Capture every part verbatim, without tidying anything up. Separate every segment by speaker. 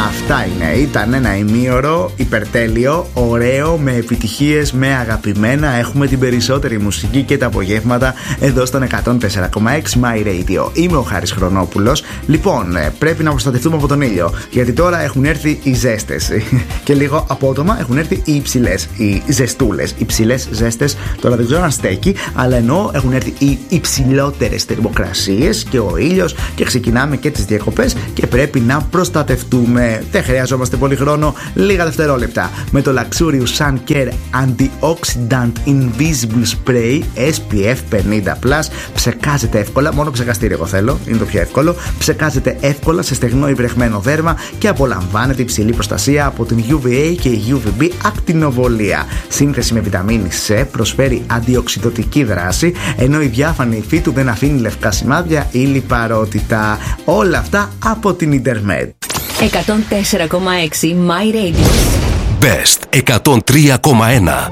Speaker 1: Αυτά είναι. Ήταν ένα ημίωρο υπερτέλειο, ωραίο, με επιτυχίες, με αγαπημένα. Έχουμε την περισσότερη μουσική και τα απογεύματα εδώ στον εκατόν τέσσερα κόμμα έξι My Radio. Είμαι ο Χάρης Χρονόπουλος. Λοιπόν, πρέπει να προστατευτούμε από τον ήλιο, γιατί τώρα έχουν έρθει οι ζέστες. Και λίγο απότομα έχουν έρθει οι υψηλές, οι ζεστούλες. Οι υψηλές ζέστες, τώρα δεν ξέρω αν στέκει, αλλά εννοώ έχουν έρθει οι υψηλότερες θερμοκρασίες και ο ήλιος και ξεκινάμε και τις διακοπές και πρέπει να προστατευτούμε. Δεν χρειαζόμαστε πολύ χρόνο, λίγα δευτερόλεπτα. Με το Luxurious Sun Care Antioxidant Invisible Spray ες πι εφ πενήντα πλας ψεκάζεται εύκολα, μόνο ψεκαστήριο εγώ θέλω, είναι το πιο εύκολο. Ψεκάζεται εύκολα σε στεγνό ή βρεχμένο δέρμα και απολαμβάνεται υψηλή προστασία από την γιου βι έι και γιου βι μπι ακτινοβολία. Σύνθεση με βιταμίνη C, προσφέρει αντιοξυδοτική δράση, ενώ η διάφανη υφή του δεν αφήνει λευκά σημάδια ή λιπαρότητα. Όλα αυτά από την Intermed.
Speaker 2: εκατόν τέσσερα κόμμα έξι My Radio.
Speaker 3: Best εκατόν τρία κόμμα ένα.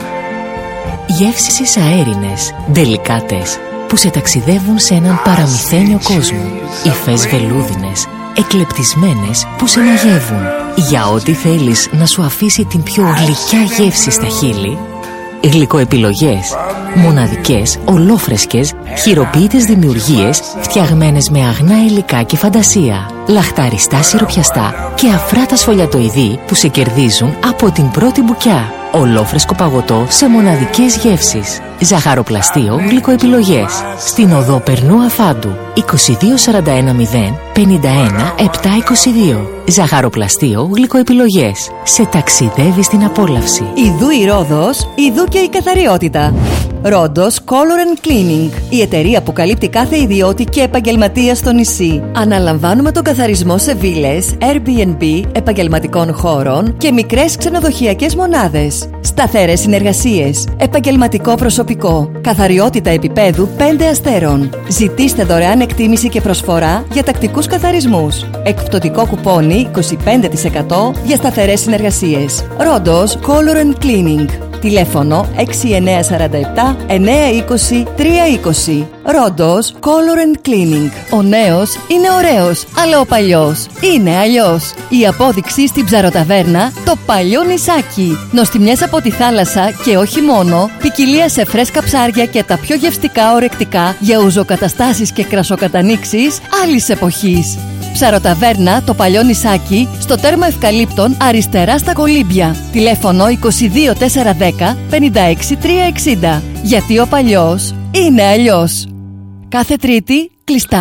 Speaker 4: Γεύσεις αέρινες, ντελικάτες, που σε ταξιδεύουν σε έναν παραμυθένιο κόσμο. Υφές βελούδινες, εκλεπτισμένες, που σε μαγεύουν. Για ό,τι θέλεις να σου αφήσει την πιο γλυκιά γεύση στα χείλη. Γλυκοεπιλογές, μοναδικές, ολόφρεσκες, χειροποίητες δημιουργίες, φτιαγμένες με αγνά υλικά και φαντασία. Λαχταριστά σιροπιαστά και αφράτα σφολιατοειδή που σε κερδίζουν από την πρώτη μπουκιά. Ολόφρεσκο παγωτό σε μοναδικές γεύσεις. Ζαχαροπλαστείο γλυκοεπιλογές. Στην οδό Περνού Αφάντου είκοσι δύο σαράντα ένα μηδέν πενήντα ένα επτακόσια είκοσι δύο. Ζαχαροπλαστείο γλυκοεπιλογές. Σε ταξιδεύει στην απόλαυση.
Speaker 5: Ιδού η Ρόδος, ιδού και η καθαριότητα. Ρόντος Color and Cleaning, η εταιρεία που καλύπτει κάθε ιδιώτη και επαγγελματία στο νησί. Αναλαμβάνουμε τον καθαρισμό σε βίλες, Airbnb, επαγγελματικών χώρων και μικρές ξενοδοχειακές μονάδες. Σταθερές συνεργασίες, επαγγελματικό προσωπικό, καθαριότητα επίπεδου πέντε αστέρων. Ζητήστε δωρεάν εκτίμηση και προσφορά για τακτικούς καθαρισμούς. Εκπτωτικό κουπόνι είκοσι πέντε τοις εκατό για σταθερές συνεργασίες. Ρόντος Color and Cleaning. Τηλέφωνο έξι εννιά τέσσερα επτά εννιά είκοσι τρία είκοσι. Ρόντος Color and Cleaning. Ο νέος είναι ωραίος, αλλά ο παλιός είναι αλλιώς. Η απόδειξη στην Ψαροταβέρνα, το παλιό νησάκι. Νοστιμιές από τη θάλασσα και όχι μόνο, ποικιλία σε φρέσκα ψάρια και τα πιο γευστικά ορεκτικά για ουζοκαταστάσεις και κρασοκατανοίξεις άλλης εποχής. Ψαροταβέρνα, το παλιό νησάκι, στο τέρμα Ευκαλύπτων, αριστερά στα Κολύμπια. Τηλέφωνο είκοσι δύο τετρακόσια δέκα πενήντα έξι τριακόσια εξήντα. Γιατί ο παλιός είναι αλλιώς. Κάθε Τρίτη κλειστά.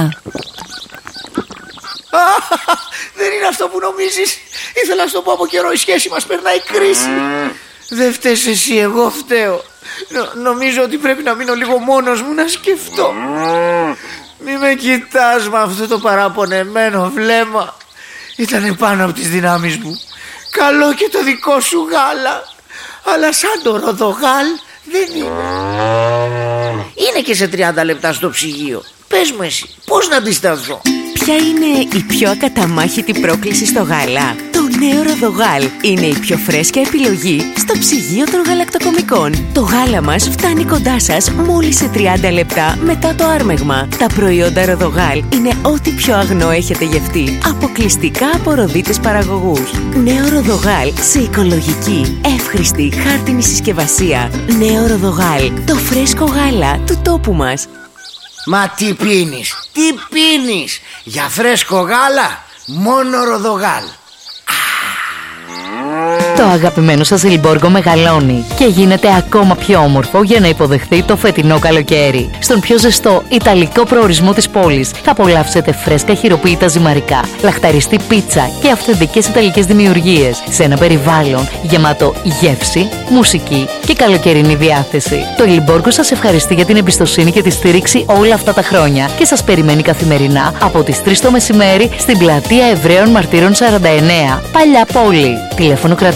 Speaker 6: Δεν είναι αυτό που νομίζεις. Ήθελα να σου το πω από καιρό, η σχέση μας περνάει κρίση. Δεν φταίς εσύ, εγώ φταίω. Νο, νομίζω ότι πρέπει να μείνω λίγο μόνος μου να σκεφτώ. Μη με κοιτάς με αυτό το παραπονεμένο βλέμμα. Ήτανε πάνω από τις δυνάμεις μου. Καλό και το δικό σου γάλα, αλλά σαν το ροδογάλ δεν είναι. Είναι και σε τριάντα λεπτά στο ψυγείο. Πες μου εσύ, πώς να αντισταθώ?
Speaker 7: Ποια είναι η πιο ακαταμάχητη πρόκληση στο γάλα? Το νέο Ροδογάλ είναι η πιο φρέσκια επιλογή στο ψυγείο των γαλακτοκομικών. Το γάλα μας φτάνει κοντά σας μόλις σε τριάντα λεπτά μετά το άρμεγμα. Τα προϊόντα Ροδογάλ είναι ό,τι πιο αγνό έχετε γευτεί, αποκλειστικά από ροδίτες παραγωγούς. Νέο Ροδογάλ σε οικολογική, εύχρηστη, χάρτινη συσκευασία. Νέο Ροδογάλ, το φρέσκο γάλα του τόπου μας.
Speaker 6: Μα τι πίνεις, τι πίνεις? Για φρέσκο γάλα, μόνο Ροδογάλ.
Speaker 4: Το αγαπημένο σας Λιμπόργο μεγαλώνει και γίνεται ακόμα πιο όμορφο για να υποδεχθεί το φετινό καλοκαίρι. Στον πιο ζεστό ιταλικό προορισμό της πόλης θα απολαύσετε φρέσκα χειροποίητα ζυμαρικά, λαχταριστή πίτσα και αυθεντικές ιταλικές δημιουργίες σε ένα περιβάλλον γεμάτο γεύση, μουσική και καλοκαιρινή διάθεση. Το Λιμπόργο σας ευχαριστεί για την εμπιστοσύνη και τη στήριξη όλα αυτά τα χρόνια και σας περιμένει καθημερινά από τις τρεις το μεσημέρι στην πλατεία Εβραίων Μαρτύρων σαράντα εννέα, Παλιά Πόλη. Τηλέφωνο κρατήσεων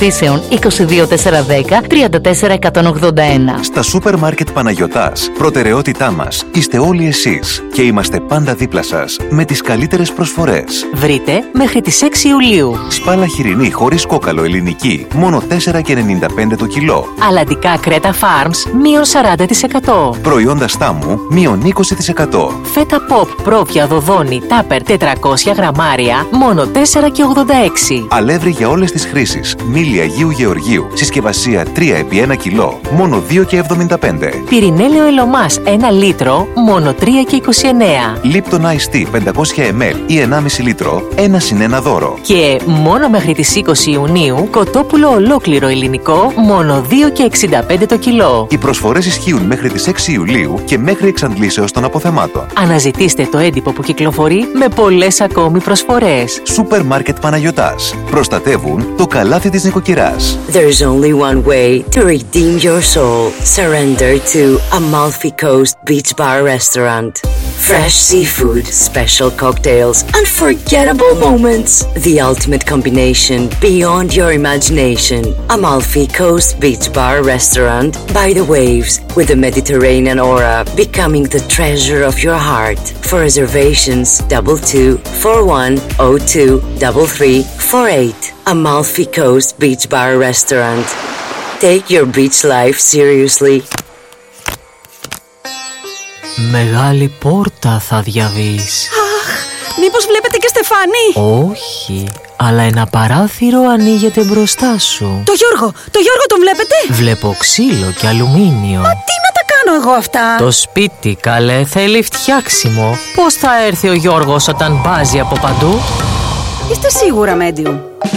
Speaker 4: πωλήσεων είκοσι δύο τετρακόσια δέκα τριάντα τέσσερα εκατόν ογδόντα ένα.
Speaker 8: Στα σούπερ μάρκετ Παναγιωτάς, προτεραιότητά μας είστε όλοι εσείς και είμαστε πάντα δίπλα σας με τις καλύτερες προσφορές.
Speaker 4: Βρείτε μέχρι τις έξι Ιουλίου.
Speaker 8: Σπάλα χοιρινή χωρίς κόκαλο ελληνική, μόνο τέσσερα και ενενήντα πέντε το κιλό.
Speaker 4: Αλαντικά Κρέτα Farms, μείον σαράντα τοις εκατό.
Speaker 8: Προϊόντα Στάμου, μείον είκοσι τοις εκατό.
Speaker 4: Φέτα Pop, πρόβια δοδόνη, τάπερ τετρακόσια γραμμάρια, μόνο τέσσερα και ογδόντα έξι.
Speaker 8: Αλεύρι για όλες τις χρήσεις, μήλι Αγίου Γεωργίου, συσκευασία τρία επί ένα κιλό, μόνο δύο και εβδομήντα πέντε.
Speaker 4: Πυρηνέλαιο Ελωμάς ένα λίτρο, μόνο τρία και είκοσι εννέα.
Speaker 8: Lipton Ice Tea πεντακόσια μιλιλίτρα ή ενάμιση λίτρο, ένα συν ένα δώρο.
Speaker 4: Και μόνο μέχρι τις είκοσι Ιουνίου, κοτόπουλο ολόκληρο ελληνικό, μόνο δύο και εξήντα πέντε το κιλό.
Speaker 8: Οι προσφορές ισχύουν μέχρι τις έξι Ιουλίου και μέχρι εξαντλήσεως των αποθεμάτων.
Speaker 4: Αναζητήστε το έντυπο που κυκλοφορεί με πολλές ακόμη προσφορές.
Speaker 8: Σούπερ μάρκετ Παναγιωτάς. Προστατεύουν το καλάθι της νοικοκυράς.
Speaker 9: There's only one way to redeem your soul. Surrender to Amalfi Coast Beach Bar Restaurant. Fresh seafood, special cocktails, unforgettable moments. The ultimate combination beyond your imagination. Amalfi Coast Beach Bar Restaurant by the waves with the Mediterranean aura becoming the treasure of your heart. For reservations, double two four one oh two three three four eight. Amalfi Coast Beach Bar Restaurant. Take your beach life seriously.
Speaker 4: Μεγάλη πόρτα θα διαβείς.
Speaker 10: Αχ, μήπως βλέπετε και Στεφάνη?
Speaker 4: Όχι, αλλά ένα παράθυρο ανοίγεται μπροστά σου.
Speaker 10: Το Γιώργο, το Γιώργο τον βλέπετε?
Speaker 4: Βλέπω ξύλο και αλουμίνιο.
Speaker 10: Μα τι να τα κάνω εγώ αυτά?
Speaker 4: Το σπίτι, καλέ, θέλει φτιάξιμο. Πώς θα έρθει ο Γιώργος όταν μπάζει από παντού?
Speaker 10: Είστε σίγουρα medium?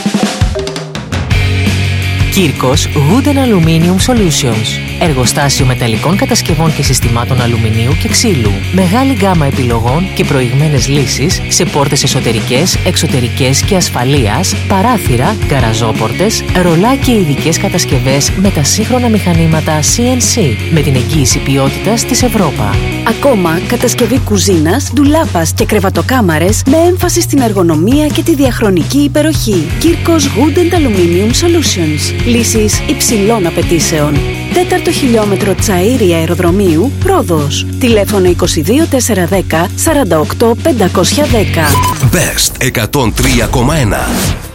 Speaker 4: Κύρκος Wooden Aluminium Solutions. Εργοστάσιο μεταλλικών κατασκευών και συστημάτων αλουμινίου και ξύλου. Μεγάλη γκάμα επιλογών και προηγμένες λύσεις σε πόρτες εσωτερικές, εξωτερικές και ασφαλείας, παράθυρα, γκαραζόπορτες, ρολά και ειδικές κατασκευές με τα σύγχρονα μηχανήματα σι εν σι με την εγγύηση ποιότητας της Ευρώπα.
Speaker 10: Ακόμα κατασκευή κουζίνας, ντουλάπας και κρεβατοκάμαρες με έμφαση στην εργονομία και τη διαχρονική υπεροχή. Κύρκος Wooden Aluminium Solutions. Λύσεις υψηλών απαιτήσεων. Τέταρτο χιλιόμετρο Τσαΐρη Αεροδρομίου, Ρόδος. Τηλέφωνο είκοσι δύο τετρακόσια δέκα σαράντα οκτώ πεντακόσια δέκα.
Speaker 3: Best εκατόν τρία κόμμα ένα.